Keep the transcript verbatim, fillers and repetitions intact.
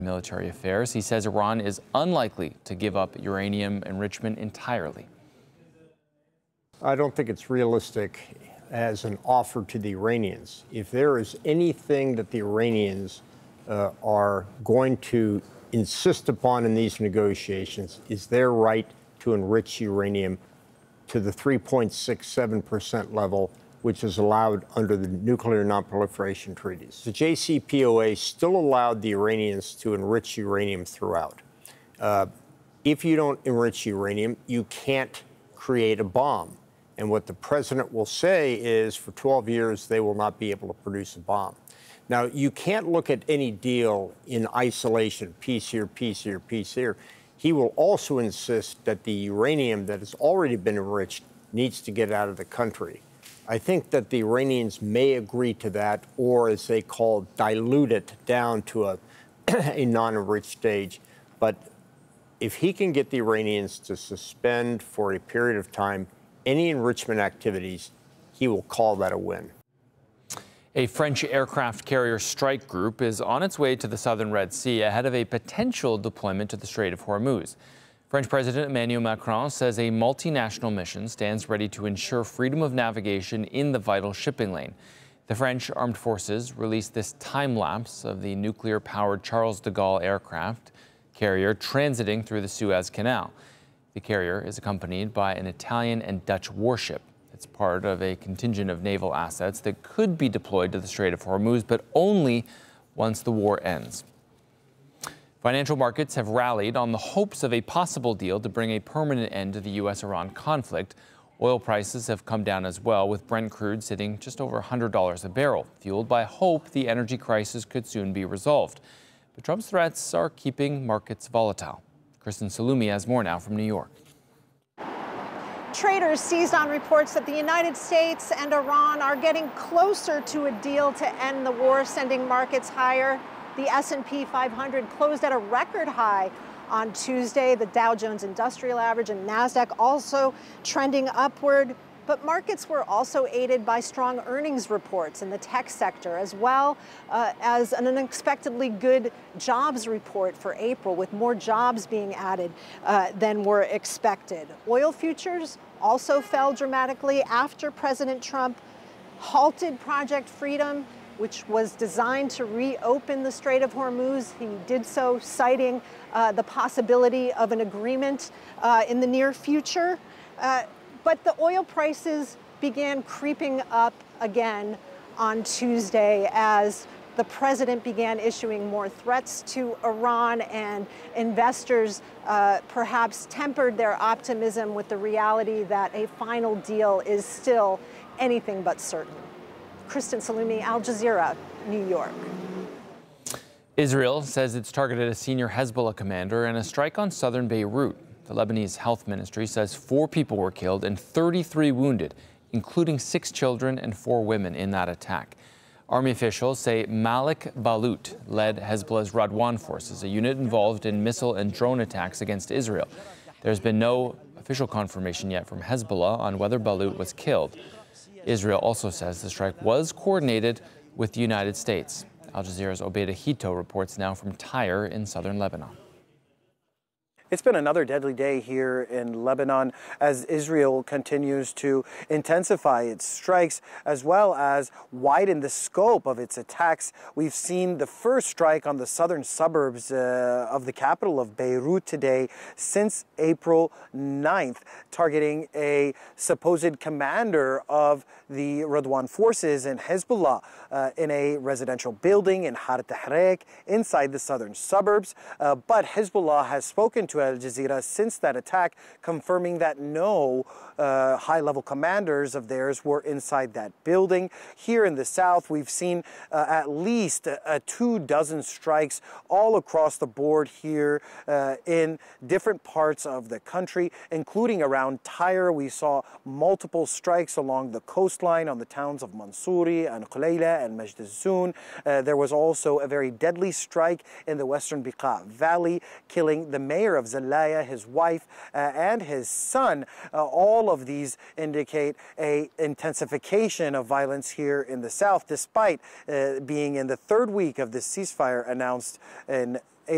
Military Affairs. He says Iran is unlikely to give up uranium enrichment entirely. I don't think it's realistic as an offer to the Iranians. If there is anything that the Iranians uh, are going to insist upon in these negotiations, is their right to enrich uranium to the three point six seven percent level, which is allowed under the Nuclear Nonproliferation Treaties. The J C P O A still allowed the Iranians to enrich uranium throughout. Uh, if you don't enrich uranium, you can't create a bomb. And what the president will say is for twelve years, they will not be able to produce a bomb. Now, you can't look at any deal in isolation, piece here, piece here, piece here. He will also insist that the uranium that has already been enriched needs to get out of the country. I think that the Iranians may agree to that, or as they call, dilute it down to a, a non-enriched stage. But if he can get the Iranians to suspend for a period of time any enrichment activities, he will call that a win. A French aircraft carrier strike group is on its way to the southern Red Sea ahead of a potential deployment to the Strait of Hormuz. French President Emmanuel Macron says a multinational mission stands ready to ensure freedom of navigation in the vital shipping lane. The French armed forces released this time-lapse of the nuclear-powered Charles de Gaulle aircraft carrier transiting through the Suez Canal. The carrier is accompanied by an Italian and Dutch warship. It's part of a contingent of naval assets that could be deployed to the Strait of Hormuz, but only once the war ends. Financial markets have rallied on the hopes of a possible deal to bring a permanent end to the U S Iran conflict. Oil prices have come down as well, with Brent crude sitting just over one hundred dollars a barrel, fueled by hope the energy crisis could soon be resolved. But Trump's threats are keeping markets volatile. Kristen Salumi has more now from New York. Traders seized on reports that the United States and Iran are getting closer to a deal to end the war, sending markets higher. The S and P five hundred closed at a record high on Tuesday. The Dow Jones Industrial Average and NASDAQ also trending upward. But markets were also aided by strong earnings reports in the tech sector, as well uh, as an unexpectedly good jobs report for April, with more jobs being added uh, than were expected. Oil futures also fell dramatically after President Trump halted Project Freedom, which was designed to reopen the Strait of Hormuz. He did so citing uh, the possibility of an agreement uh, in the near future. Uh, But the oil prices began creeping up again on Tuesday as the president began issuing more threats to Iran, and investors uh, perhaps tempered their optimism with the reality that a final deal is still anything but certain. Kristen Salumi, Al Jazeera, New York. Israel says it's targeted a senior Hezbollah commander in a strike on southern Beirut. The Lebanese Health Ministry says four people were killed and thirty-three wounded, including six children and four women in that attack. Army officials say Malik Balut led Hezbollah's Radwan forces, a unit involved in missile and drone attacks against Israel. There's been no official confirmation yet from Hezbollah on whether Balut was killed. Israel also says the strike was coordinated with the United States. Al Jazeera's Obeida Hito reports now from Tyre in southern Lebanon. It's been another deadly day here in Lebanon as Israel continues to intensify its strikes as well as widen the scope of its attacks. We've seen the first strike on the southern suburbs uh, of the capital of Beirut today since April ninth, targeting a supposed commander of the Radwan forces and Hezbollah uh, in a residential building in Har Tahrek inside the southern suburbs. Uh, but Hezbollah has spoken to Al Jazeera since that attack, confirming that no uh, high-level commanders of theirs were inside that building. Here in the south, we've seen uh, at least uh, two dozen strikes all across the board here uh, in different parts of the country, including around Tyre. We saw multiple strikes along the coastline on the towns of Mansouri and Qulayla and Majd al-Zoun. Uh, there was also a very deadly strike in the western Beqa Valley, killing the mayor of Zalaya, his wife, uh, and his son. Uh, all of these indicate a intensification of violence here in the south, despite uh, being in the third week of the ceasefire announced in